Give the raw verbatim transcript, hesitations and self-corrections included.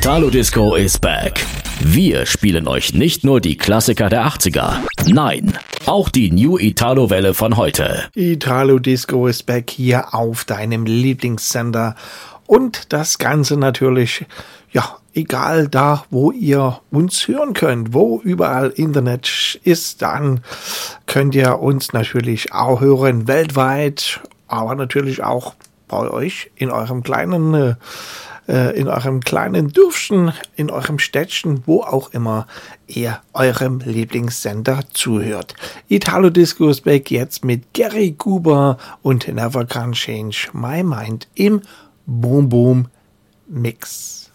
Italo Disco is back. Wir spielen euch nicht nur die Klassiker der achtziger, nein, auch die New Italo-Welle von heute. Italo Disco is back hier auf deinem Lieblingssender und das Ganze natürlich, ja, egal da, wo ihr uns hören könnt, wo überall Internet ist, dann könnt ihr uns natürlich auch hören, weltweit, aber natürlich auch bei euch in eurem kleinen äh, in eurem kleinen Dörfchen, in eurem Städtchen, wo auch immer ihr eurem Lieblingssender zuhört. Italo Disco is back jetzt mit Gary Cooper und Never Can Change My Mind im Boom Boom Mix.